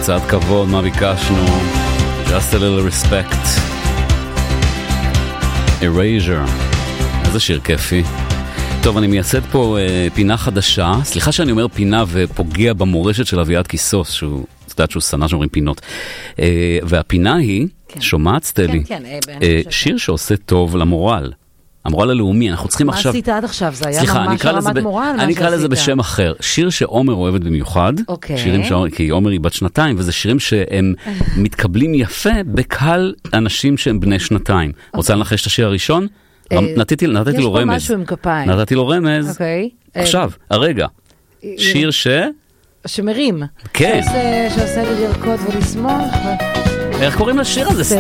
קצת כבוד, מה ביקשנו? Just a little respect. Erasure. איזה שיר כיפי. טוב, אני מייסד פה פינה חדשה. סליחה שאני אומר פינה ופוגע במורשת של אביעד כיסוס, שהוא, יודעת שהוא סנה שאומרים פינות. והפינה היא, שומעת סטלי, שיר שעושה טוב למורל. המורל הלאומי, אנחנו צריכים עכשיו... מה עשית עד עכשיו? זה היה ממש רמת מורל? אני אקרא לזה בשם אחר. שיר שעומר אוהבת במיוחד, כי עומר היא בת 2, וזה שירים שהם מתקבלים יפה בקהל אנשים שהם בני 2. רוצה לנחש את השיר הראשון? נתתי לו רמז. יש פה משהו עם כפיים. נתתי לו רמז. עכשיו, הרגע. שיר שמרים. כן. שעושה לי לרקוד ולשמוח. איך קוראים לשיר הזה, סטלי?